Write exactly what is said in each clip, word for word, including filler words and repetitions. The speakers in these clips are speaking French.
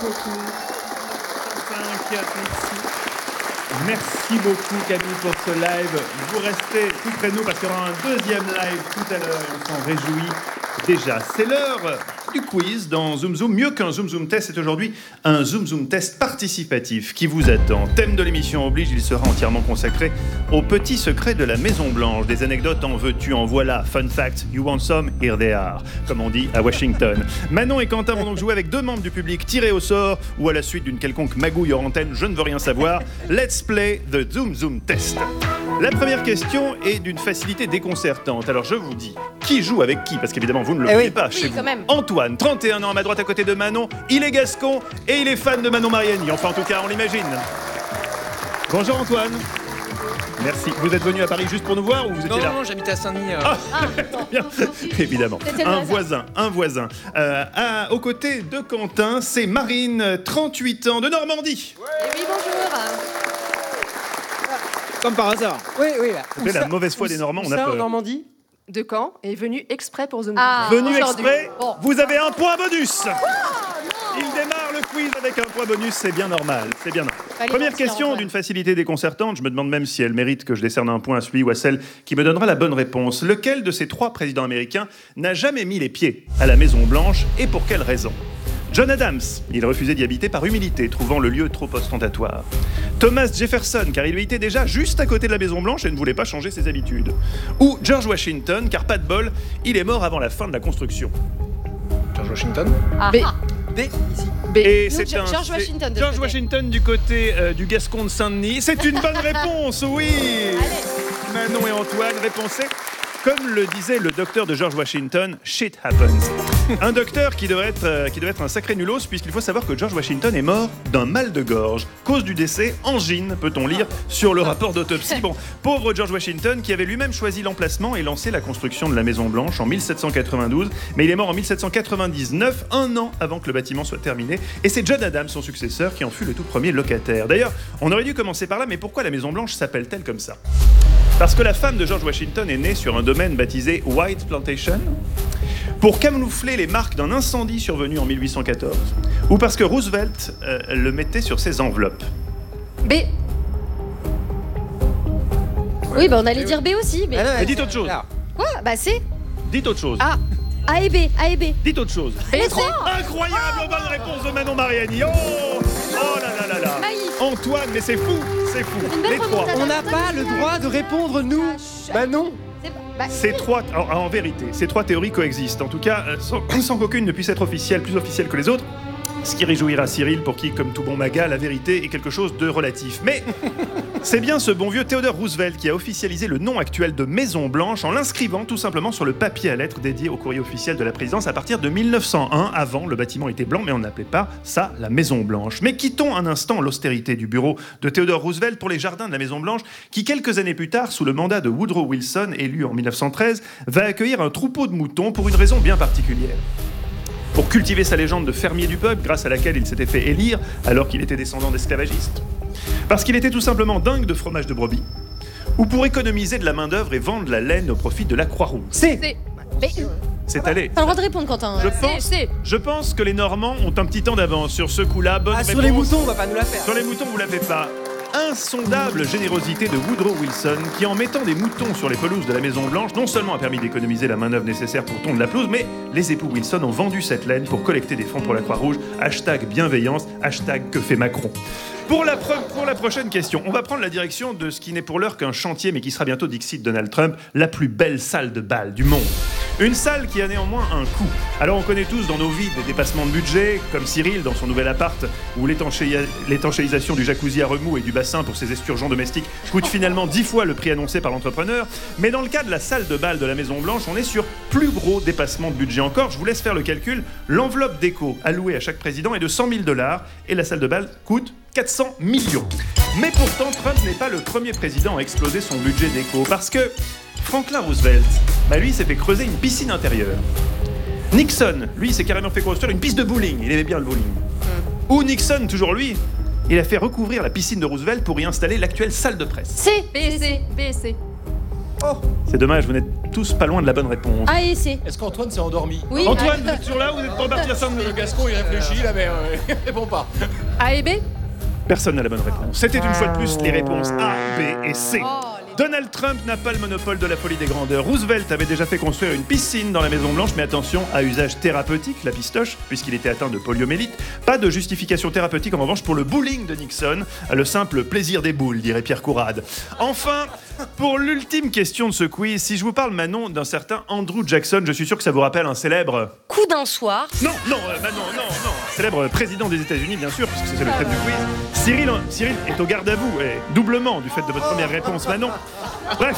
beaucoup. Merci. Merci beaucoup Camille pour ce live. Vous restez tout près de nous parce qu'il y aura un deuxième live tout à l'heure et on s'en réjouit déjà. C'est l'heure du quiz dans Zoom Zoom. Mieux qu'un Zoom Zoom test, c'est aujourd'hui un Zoom Zoom test participatif qui vous attend. Thème de l'émission oblige, il sera entièrement consacré aux petits secrets de la Maison Blanche. Des anecdotes en veux-tu, en voilà. Fun fact, you want some, here they are, comme on dit à Washington. Manon et Quentin vont donc jouer avec deux membres du public tirés au sort ou à la suite d'une quelconque magouille hors antenne, je ne veux rien savoir. Let's play the Zoom Zoom test. La première question est d'une facilité déconcertante. Alors je vous dis, qui joue avec qui? Parce qu'évidemment vous ne le eh voyez oui. pas oui, chez vous. Même. Antoine, trente et un ans, à ma droite à côté de Manon. Il est gascon et il est fan de Manon Mariani. Enfin en tout cas on l'imagine. Bonjour Antoine. Merci. Vous êtes venu à Paris juste pour nous voir ou vous étiez non, là? Non, non, j'habitais à Saint-Denis. Euh... Ah, ah bien, évidemment. Un voisin, un voisin. Euh, à, aux côtés de Quentin, c'est Marine, trente-huit ans, de Normandie. Ouais. Et oui, bonjour. Comme par hasard. Oui, oui. C'était la mauvaise foi des Normands, on a peur. en Normandie? De Caen est venu exprès pour Zoom. Ah, venu exprès, bon. vous avez un point bonus. Oh, il démarre le quiz avec un point bonus, c'est bien normal, c'est bien normal. Fallait Première mentir, question Antoine. d'une facilité déconcertante, je me demande même si elle mérite que je décerne un point à celui ou à celle qui me donnera la bonne réponse. Lequel de ces trois présidents américains n'a jamais mis les pieds à la Maison Blanche et pour quelle raison? John Adams, il refusait d'y habiter par humilité, trouvant le lieu trop ostentatoire. Thomas Jefferson, car il habitait déjà juste à côté de la Maison Blanche et ne voulait pas changer ses habitudes. Ou George Washington, car pas de bol, il est mort avant la fin de la construction. George Washington. Ah, B. ah. D, ici. B. Et Nous, c'est George un, Washington de ce George côté. Washington du côté euh, du Gascon de Saint-Denis. C'est une bonne réponse, oui. Allez. Manon et Antoine, réponse C. Comme le disait le docteur de George Washington, shit happens. Un docteur qui devrait être, euh, qui devrait être un sacré nulos, puisqu'il faut savoir que George Washington est mort d'un mal de gorge. Cause du décès, angine, peut-on lire sur le rapport d'autopsie. Bon, pauvre George Washington qui avait lui-même choisi l'emplacement et lancé la construction de la Maison Blanche en mille sept cent quatre-vingt-douze, mais il est mort en mille sept cent quatre-vingt-dix-neuf, un an avant que le bâtiment soit terminé, et c'est John Adams, son successeur, qui en fut le tout premier locataire. D'ailleurs, on aurait dû commencer par là, mais pourquoi la Maison Blanche s'appelle-t-elle comme ça? Parce que la femme de George Washington est née sur un domaine baptisé White Plantation, pour camoufler les marques d'un incendie survenu en mille huit cent quatorze, ou parce que Roosevelt euh, le mettait sur ses enveloppes. B. Oui, bah on allait dire B aussi. Mais... Ah non, Mais dites autre chose. là. Quoi? Bah C. Dites autre chose. A. A et B. A et B. Dites autre chose. B trois. Incroyable bonne réponse de Manon Mariani. Oh, oh là là là là. Magnifique. Antoine, mais c'est fou, c'est fou. Une belle Les trois. remontada. On n'a pas le droit de répondre, nous. Bah non. C'est- bah, Ces trois, en, en vérité, ces trois théories coexistent. En tout cas, euh, sans, sans qu'aucune ne puisse être officielle, plus officielle que les autres. Ce qui réjouira Cyril, pour qui, comme tout bon maga, la vérité est quelque chose de relatif. Mais c'est bien ce bon vieux Theodore Roosevelt qui a officialisé le nom actuel de Maison Blanche en l'inscrivant tout simplement sur le papier à lettres dédié au courrier officiel de la présidence à partir de mille neuf cent un. Avant, le bâtiment était blanc, mais on n'appelait pas ça la Maison Blanche. Mais quittons un instant l'austérité du bureau de Theodore Roosevelt pour les jardins de la Maison Blanche, qui quelques années plus tard, sous le mandat de Woodrow Wilson, élu en mille neuf cent treize, va accueillir un troupeau de moutons pour une raison bien particulière. Pour cultiver sa légende de fermier du peuple, grâce à laquelle il s'était fait élire alors qu'il était descendant d'esclavagistes. Parce qu'il était tout simplement dingue de fromage de brebis. Ou pour économiser de la main-d'œuvre et vendre la laine au profit de la Croix-Rouge. C. C. B. C'est allé. T'as le droit de répondre, Quentin. Je C, pense, C. je pense que les Normands ont un petit temps d'avance sur ce coup-là. Bonne Ah, réponse. sur les moutons, on va pas nous la faire. Sur les moutons, vous la faites pas. Insondable générosité de Woodrow Wilson, qui en mettant des moutons sur les pelouses de la Maison Blanche, non seulement a permis d'économiser la main-d'œuvre nécessaire pour tondre la pelouse, mais les époux Wilson ont vendu cette laine pour collecter des fonds pour la Croix-Rouge. Hashtag bienveillance, hashtag que fait Macron. Pour la, pre- pour la prochaine question, on va prendre la direction de ce qui n'est pour l'heure qu'un chantier, mais qui sera bientôt, dixit Donald Trump, la plus belle salle de bal du monde. Une salle qui a néanmoins un coût. Alors on connaît tous dans nos vies des dépassements de budget, comme Cyril dans son nouvel appart, où l'étanchéia- l'étanchéisation du jacuzzi à remous et du bassin pour ses esturgeons domestiques coûte finalement dix fois le prix annoncé par l'entrepreneur. Mais dans le cas de la salle de bal de la Maison Blanche, on est sur plus gros dépassement de budget encore. Je vous laisse faire le calcul. L'enveloppe déco allouée à chaque président est de cent mille dollars et la salle de bal coûte quatre cents millions. Mais pourtant, Trump n'est pas le premier président à exploser son budget déco, parce que Franklin Roosevelt, bah lui, s'est fait creuser une piscine intérieure. Nixon, lui, s'est carrément fait construire une piste de bowling. Il aimait bien le bowling. Mm. Ou Nixon, toujours lui, il a fait recouvrir la piscine de Roosevelt pour y installer l'actuelle salle de presse. C. B, C. B, C. Oh. C'est dommage, vous n'êtes tous pas loin de la bonne réponse. A et C. Est-ce qu'Antoine s'est endormi? Oui. Antoine, vous êtes toujours là? Vous êtes pas parti à saint Le Gascon, il réfléchit là, mais euh, il répond pas. A et B. Personne n'a la bonne réponse. C'était une fois de plus les réponses A, B et C. Oh, Donald Trump n'a pas le monopole de la folie des grandeurs. Roosevelt avait déjà fait construire une piscine dans la Maison Blanche, mais attention, à usage thérapeutique, la pistoche, puisqu'il était atteint de poliomyélite. Pas de justification thérapeutique en revanche pour le bowling de Nixon, le simple plaisir des boules, dirait Pierre Courade. Enfin, pour l'ultime question de ce quiz, si je vous parle Manon d'un certain Andrew Jackson, je suis sûr que ça vous rappelle un célèbre... Coup d'un soir. Non, non, euh, Manon, non, non, un célèbre président des États-Unis, bien sûr, puisque c'est le thème du quiz. Cyril, Cyril est au garde à vous, et doublement du fait de votre première réponse, Manon. Bref,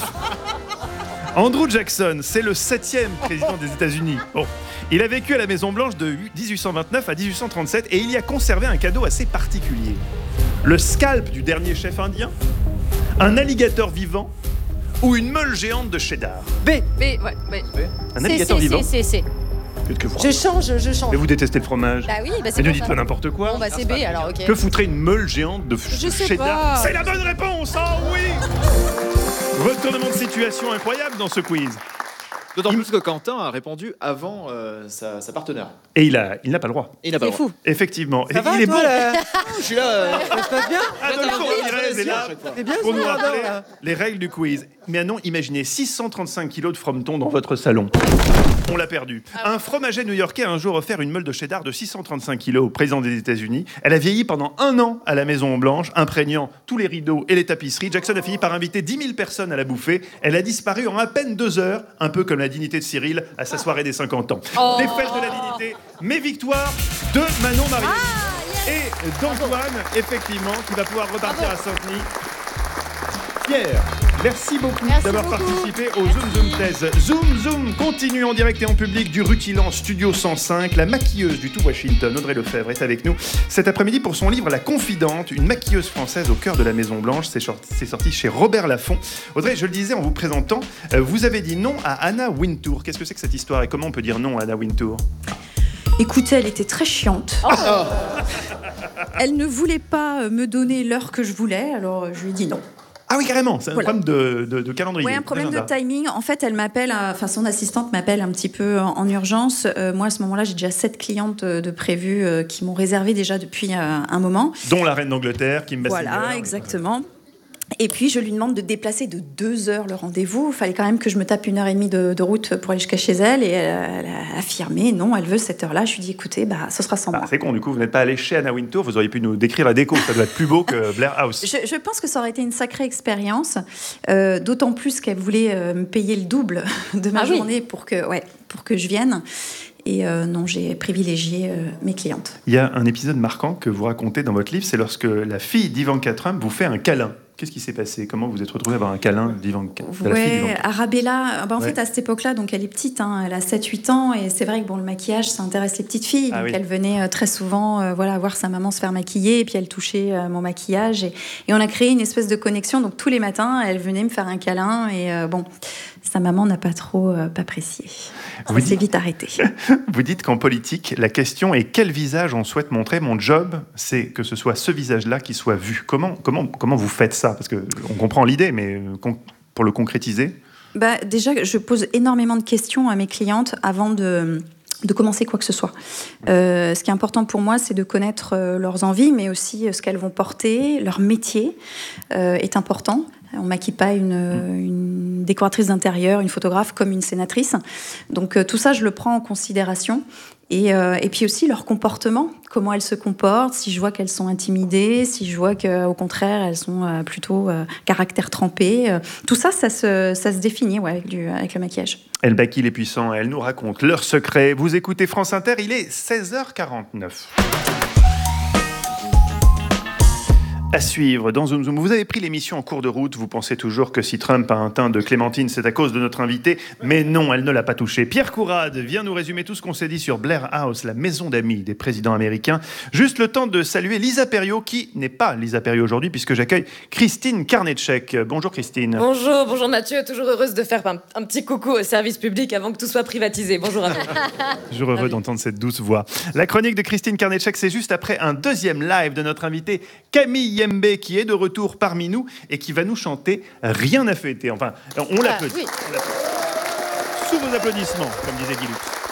Andrew Jackson, c'est le septième président des États-Unis. Bon, il a vécu à la Maison-Blanche de dix-huit cent vingt-neuf à dix-huit cent trente-sept et il y a conservé un cadeau assez particulier. Le scalp du dernier chef indien, un alligator vivant ou une meule géante de cheddar. B. B, ouais, B. Un C, alligator C, vivant. C, C, C. Qu'est-ce que vous Je change, je change. Mais vous détestez le fromage. Bah oui, bah c'est Mais ne pour dites ça. pas n'importe quoi. Bon, bah c'est B alors, ok. Que foutrait une meule géante de Je sais cheddar? pas. C'est la bonne réponse, oh oui. Retournement de situation incroyable dans ce quiz. D'autant plus que Quentin a répondu avant euh, sa, sa partenaire. Et il a, il n'a pas le droit. Et il n'a pas C'est le droit. fou. Effectivement. Ça Et va, il est toi, bon. là Je suis là. euh, Ça se passe bien? Adolfo Ramirez est là C'est bien pour ça, nous rappeler Adolphe. les règles du quiz. Mais non, imaginez six cent trente-cinq kilos de frometon dans votre salon. On l'a perdu. Un fromager new-yorkais a un jour offert une meule de cheddar de six cent trente-cinq kilos au président des États-Unis. Elle a vieilli pendant un an à la Maison Blanche, imprégnant tous les rideaux et les tapisseries. Jackson a fini par inviter dix mille personnes à la bouffer. Elle a disparu en à peine deux heures, un peu comme la dignité de Cyril à sa soirée des cinquante ans. Oh. Défaite de la dignité, mais victoire de Manon Marié. Et d'Antoine, effectivement, qui va pouvoir repartir à Saint-Denis. Pierre, merci beaucoup Merci d'avoir beaucoup. participé au Zoom Zoom Thèse. Zoom Zoom continue en direct et en public du Rutilant Studio cent cinq. La maquilleuse du tout Washington, Audrey Lefebvre, est avec nous cet après-midi pour son livre La Confidente, une maquilleuse française au cœur de la Maison Blanche. C'est sorti, c'est sorti chez Robert Laffont. Audrey, je le disais en vous présentant, euh, vous avez dit non à Anna Wintour. Qu'est-ce que c'est que cette histoire et comment on peut dire non à Anna Wintour? Écoutez, elle était très chiante. Oh. Elle ne voulait pas euh, me donner l'heure que je voulais, alors euh, je lui ai dit non. Ah oui, carrément, c'est un Voilà. problème de, de, de calendrier. Oui, un problème de d'agenda. timing. En fait, elle m'appelle, à- enfin son assistante m'appelle un petit peu en, en urgence. Euh, moi, à ce moment-là, j'ai déjà sept clientes euh, de prévues euh, qui m'ont réservé déjà depuis euh, un moment. Dont la reine d'Angleterre, Kim Basinger. Voilà, exactement. Et puis, je lui demande de déplacer de deux heures le rendez-vous. Il fallait quand même que je me tape une heure et demie de, de route pour aller jusqu'à chez elle. Et elle, elle a affirmé, non, elle veut cette heure-là. Je lui dis, écoutez, bah, ce sera sans Ah, moi. c'est con, du coup, vous n'êtes pas allé chez Anna Wintour, vous auriez pu nous décrire la déco, ça doit être plus beau que Blair House. Je, je pense que ça aurait été une sacrée expérience, euh, d'autant plus qu'elle voulait euh, me payer le double de ma Ah oui. journée pour que, ouais, pour que je vienne. Et euh, non, j'ai privilégié euh, mes clientes. Il y a un épisode marquant que vous racontez dans votre livre, c'est lorsque la fille d'Ivanka Trump vous fait un câlin. Qu'est-ce qui s'est passé? Comment vous vous êtes retrouvé à avoir un câlin d'Ivanka, de la fille Ouais, d'Ivanka? Arabella, bah, en Ouais. fait, à cette époque-là, donc elle est petite, hein, elle a sept huit ans, et c'est vrai que bon, le maquillage, ça intéresse les petites filles. Ah Donc oui. elle venait euh, très souvent euh, voilà, voir sa maman se faire maquiller, et puis elle touchait euh, mon maquillage. Et, et on a créé une espèce de connexion. Donc tous les matins, elle venait me faire un câlin, et euh, bon, sa maman n'a pas trop euh, apprécié. Ça Oui. s'est vite arrêté. Vous dites qu'en politique, la question est quel visage on souhaite montrer. Mon job, c'est que ce soit ce visage-là qui soit vu. Comment, comment, comment vous faites ça? Parce qu'on comprend l'idée, mais euh, con- pour le concrétiser. Bah, déjà, je pose énormément de questions à mes clientes avant de, de commencer quoi que ce soit. Euh, ce qui est important pour moi, c'est de connaître euh, leurs envies, mais aussi euh, ce qu'elles vont porter. Leur métier euh, est important. On ne maquille pas une, une décoratrice d'intérieur, une photographe comme une sénatrice. Donc euh, tout ça, je le prends en considération. Et, euh, et puis aussi leur comportement, comment elles se comportent, si je vois qu'elles sont intimidées, si je vois qu'au contraire, elles sont euh, plutôt euh, caractère trempé. Euh, tout ça, ça se, ça se définit ouais, avec, du, avec le maquillage. Elle maquille les puissants, elle nous raconte leurs secrets. Vous écoutez France Inter, il est seize heures quarante-neuf. À suivre dans Zoom Zoom. Vous avez pris l'émission en cours de route. Vous pensez toujours que si Trump a un teint de clémentine, c'est à cause de notre invité. Mais non, elle ne l'a pas touché. Pierre Courade vient nous résumer tout ce qu'on s'est dit sur Blair House, la maison d'amis des présidents américains. Juste le temps de saluer Lisa Perriot, qui n'est pas Lisa Perriot aujourd'hui, puisque j'accueille Christine Karnetchek. Bonjour Christine. Bonjour, bonjour Mathieu, toujours heureuse de faire un, un petit coucou au service public avant que tout soit privatisé. Bonjour à vous. Toujours heureux d'entendre cette douce voix. La chronique de Christine Karnetchek, c'est juste après un deuxième live de notre invité Camille Yembe, qui est de retour parmi nous et qui va nous chanter Rien à fêter. Enfin, on l'applaudit. Ah, oui. On l'applaudit. sous vos applaudissements, comme disait Guy Lux.